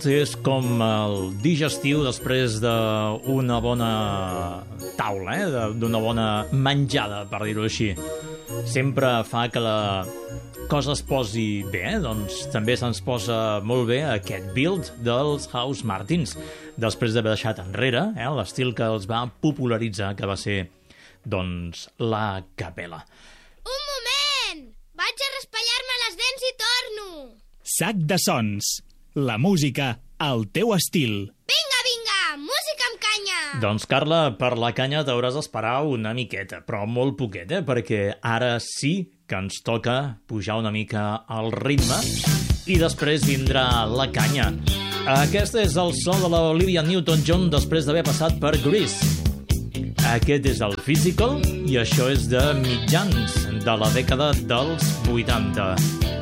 És com el digestiu després d'una bona taula, d'una bona menjada, per dir-ho així. Sempre fa que la cosa es posi bé, doncs també se'ns posa molt bé aquest build dels House Martins, després d'haver deixat enrere l'estil que els va popularitzar, que va ser, doncs, la capella. Un moment! Vaig a raspallar-me les dents i torno! Sac de sons. La música al teu estil. Vinga, vinga! Música amb canya! Doncs, Carla, per la canya t'hauràs d'esperar una miqueta, però molt poquet, perquè ara sí que ens toca pujar una mica al ritme i després vindrà la canya. Aquest és el so de l'Olivia Newton-John després d'haver passat per Grease. Aquest és el Physical i això és de mitjans de la dècada dels 80.